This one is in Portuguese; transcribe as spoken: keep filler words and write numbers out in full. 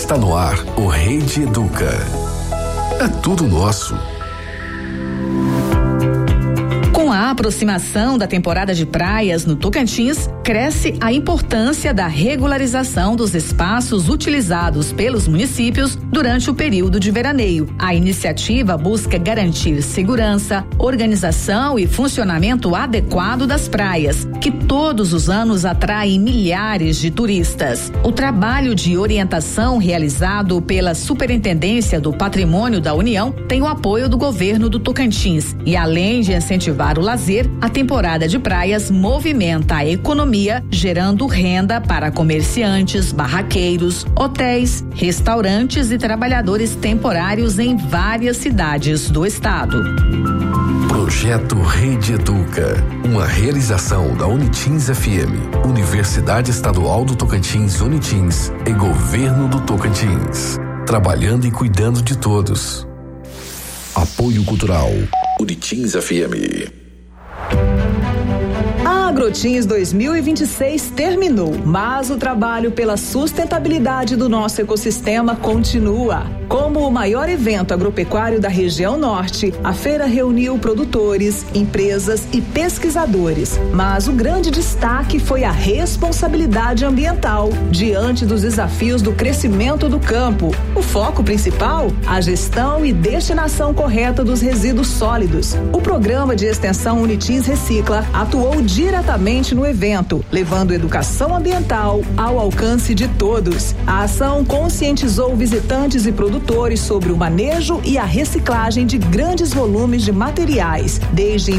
Está no ar o Rede Educa. É tudo nosso. Com a aproximação da temporada de praias no Tocantins, cresce a importância da regularização dos espaços utilizados pelos municípios durante o período de veraneio. A iniciativa busca garantir segurança, organização e funcionamento adequado das praias, que todos os anos atraem milhares de turistas. O trabalho de orientação realizado pela Superintendência do Patrimônio da União tem o apoio do governo do Tocantins e, além de incentivar o lazer, a temporada de praias movimenta a economia, gerando renda para comerciantes, barraqueiros, hotéis, restaurantes e trabalhadores temporários em várias cidades do estado. Projeto Rede Educa, uma realização da Unitins F M, Universidade Estadual do Tocantins Unitins e Governo do Tocantins, trabalhando e cuidando de todos. Apoio Cultural Unitins F M. A Agrotins dois mil e vinte e seis terminou, mas o trabalho pela sustentabilidade do nosso ecossistema continua. Como o maior evento agropecuário da região norte, a feira reuniu produtores, empresas e pesquisadores. Mas o grande destaque foi a responsabilidade ambiental diante dos desafios do crescimento do campo. O foco principal, a gestão e destinação correta dos resíduos sólidos. O programa de extensão Unitins Recicla atuou diretamente no evento, levando educação ambiental ao alcance de todos. A ação conscientizou visitantes e produtores sobre o manejo e a reciclagem de grandes volumes de materiais, desde